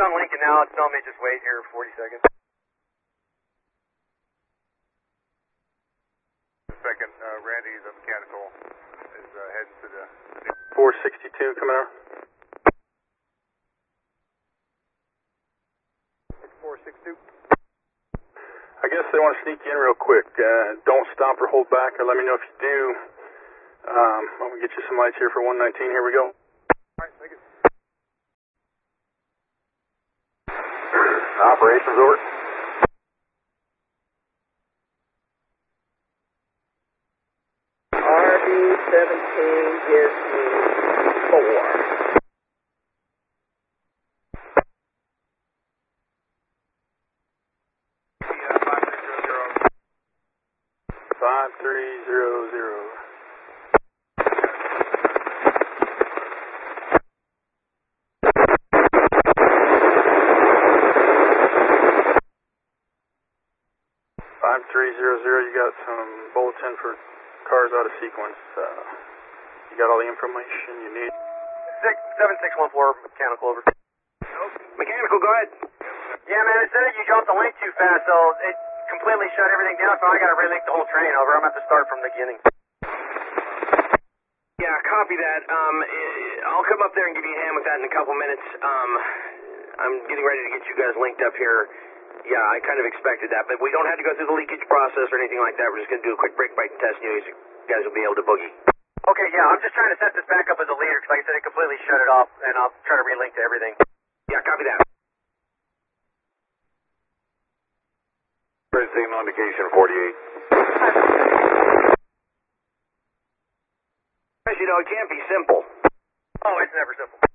on Lincoln now. It's telling me just wait here 40 seconds. Second, Randy, the mechanical, is heading to the 462 coming out. 462. I guess they want to sneak you in real quick. Don't stop or hold back, or let me know if you do. I'm going to get you some lights here for 119. Here we go. Alright, thank you. Operations over. RB-17 gives me 4. Yeah, 5300. 5300, you got some bulletin for cars out of sequence. You got all the information you need. 7614, mechanical over. Mechanical, go ahead. Yeah, man, it said that you dropped the link too fast, so it completely shut everything down, so I gotta relink the whole train over. I'm gonna have to start from the beginning. Yeah, copy that. I'll come up there and give you a hand with that in a couple minutes. I'm getting ready to get you guys linked up here. Yeah, I kind of expected that, but we don't have to go through the leakage process or anything like that. We're just going to do a quick brake bite test, and you guys will be able to boogie. Okay, yeah, I'm just trying to set this back up as a leader, because like I said, it completely shut it off, and I'll try to relink to everything. Yeah, copy that. First signal indication 48. As you know, it can't be simple. Oh, it's never simple.